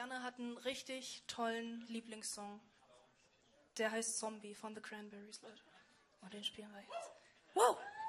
Janne hat einen richtig tollen Lieblingssong. Der heißt Zombie von The Cranberries, Leute. Und den spielen wir jetzt. Wow!